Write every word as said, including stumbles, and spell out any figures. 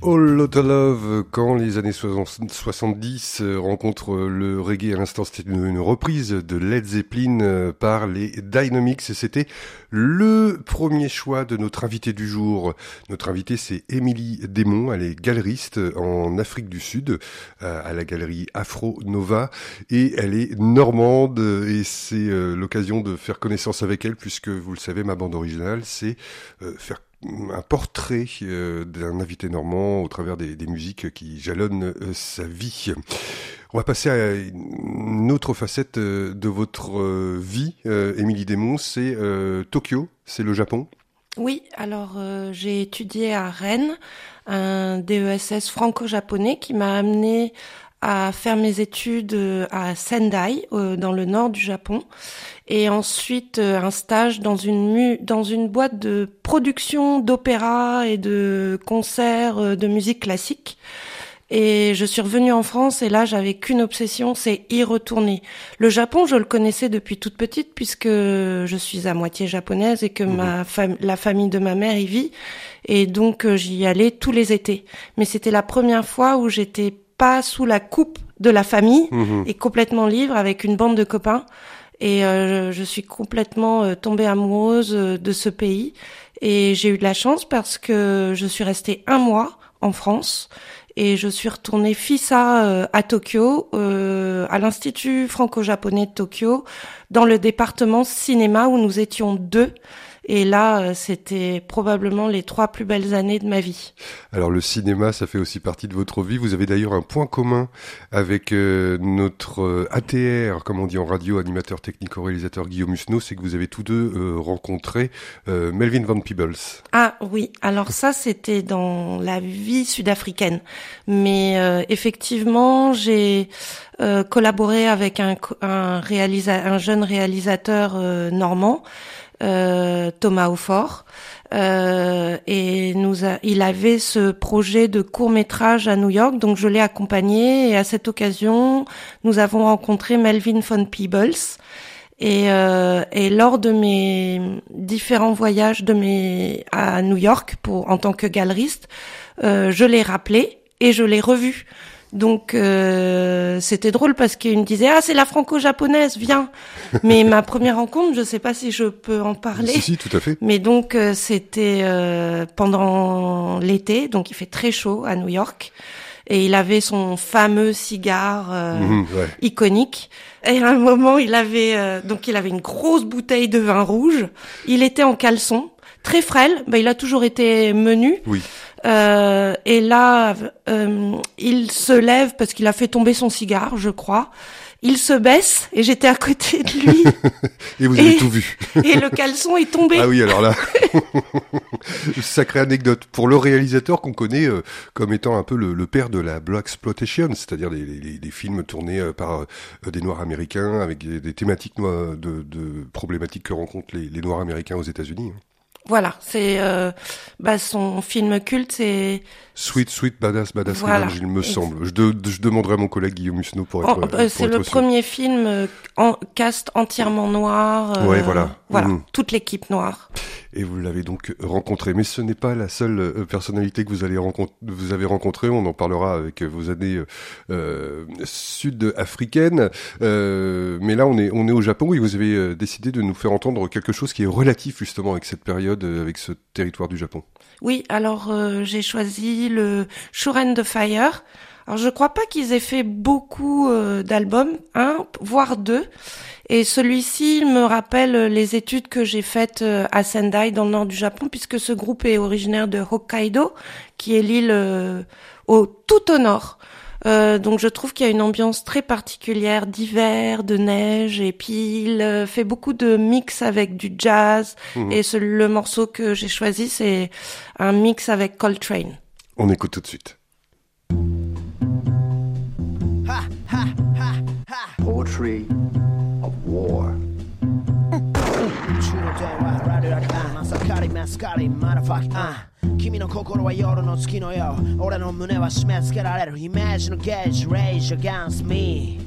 All Lotta Love, quand les années soixante-dix rencontrent le reggae, à l'instant c'était une, une reprise de Led Zeppelin par les Dynamics, et c'était le premier choix de notre invité du jour. Notre invité, c'est Émilie Desmonts, elle est galeriste en Afrique du Sud, à la galerie Afro Nova, et elle est normande, et c'est l'occasion de faire connaissance avec elle, puisque vous le savez, ma bande originale, c'est faire un portrait euh, d'un invité normand au travers des, des musiques qui jalonnent euh, sa vie. On va passer à une autre facette euh, de votre euh, vie, euh, Émilie Desmonts, c'est euh, Tokyo, c'est le Japon. Oui, alors euh, j'ai étudié à Rennes, un D E S S franco-japonais qui m'a amené à faire mes études à Sendai, euh, dans le nord du Japon, et ensuite euh, un stage dans une mu- dans une boîte de production d'opéra et de concerts euh, de musique classique. Et je suis revenue en France et là j'avais qu'une obsession, c'est y retourner. Le Japon, je le connaissais depuis toute petite puisque je suis à moitié japonaise et que mmh. ma fam- la famille de ma mère y vit, et donc euh, j'y allais tous les étés. Mais c'était la première fois où j'étais pas sous la coupe de la famille mmh. et complètement libre avec une bande de copains. Et euh, je suis complètement euh, tombée amoureuse euh, de ce pays. Et j'ai eu de la chance parce que je suis restée un mois en France et je suis retournée FISA euh, à Tokyo, euh, à l'Institut franco-japonais de Tokyo, dans le département cinéma où nous étions deux. Et là, c'était probablement les trois plus belles années de ma vie. Alors le cinéma, ça fait aussi partie de votre vie. Vous avez d'ailleurs un point commun avec euh, notre euh, A T R, comme on dit en radio, animateur technico-réalisateur Guillaume Husneau, c'est que vous avez tous deux euh, rencontré euh, Melvin Van Peebles. Ah oui, alors ça c'était dans la vie sud-africaine. Mais euh, effectivement, j'ai euh, collaboré avec un, un, réalisa- un jeune réalisateur euh, normand, Euh, Thomas Aufort, euh, et nous a, il avait ce projet de court-métrage à New York, donc je l'ai accompagné, et à cette occasion, nous avons rencontré Melvin Van Peebles, et, euh, et lors de mes différents voyages de mes à New York pour en tant que galeriste, euh, je l'ai rappelé et je l'ai revu. Donc euh, c'était drôle parce qu'il me disait « Ah, c'est la franco-japonaise, viens !» Mais ma première rencontre, je sais pas si je peux en parler. Si, si, tout à fait. Mais donc euh, c'était euh, pendant l'été, donc il fait très chaud à New York. Et il avait son fameux cigare euh, mmh, ouais. iconique. Et à un moment, il avait euh, donc il avait une grosse bouteille de vin rouge. Il était en caleçon, très frêle. Ben, il a toujours été menu. Oui. Euh, et là, euh, il se lève parce qu'il a fait tomber son cigare, je crois. Il se baisse et j'étais à côté de lui. Et vous avez et, tout vu. Et le caleçon est tombé. Ah oui, alors là, sacrée anecdote. Pour le réalisateur qu'on connaît euh, comme étant un peu le, le père de la blaxploitation, c'est-à-dire les, les, les films tournés euh, par euh, des Noirs américains avec des, des thématiques de, de problématiques que rencontrent les, les Noirs américains aux États-Unis. Voilà, c'est euh, bah son film culte, c'est Sweet Sweet Badass Badass voilà. Revenge, il me semble. Je, de, je demanderai à mon collègue Guillaume Husneau pour être. Oh, euh, c'est être le sûr. Premier film euh, en cast entièrement noir. Euh, ouais, voilà. Voilà, mmh. toute l'équipe noire. Et vous l'avez donc rencontré. Mais ce n'est pas la seule euh, personnalité que vous allez rencontrer. Vous avez rencontré. On en parlera avec vos années euh, sud-africaines. Euh, mais là, on est on est au Japon et vous avez euh, décidé de nous faire entendre quelque chose qui est relatif justement avec cette période, euh, avec ce territoire du Japon. Oui, alors euh, j'ai choisi le Shuren de Fire. Alors je crois pas qu'ils aient fait beaucoup euh, d'albums, un voire deux. Et celui-ci il me rappelle les études que j'ai faites euh, à Sendai dans le nord du Japon, puisque ce groupe est originaire de Hokkaido, qui est l'île euh, au tout au nord. Euh, donc je trouve qu'il y a une ambiance très particulière d'hiver, de neige, et puis il euh, fait beaucoup de mix avec du jazz. Mmh. Et ce, le morceau que j'ai choisi, c'est un mix avec Coltrane. On écoute tout de suite. Ha, ha, ha, ha. Poetry of war. 君の心は夜の月のよう俺の胸は締め付けられるイメージのゲージ Rage against me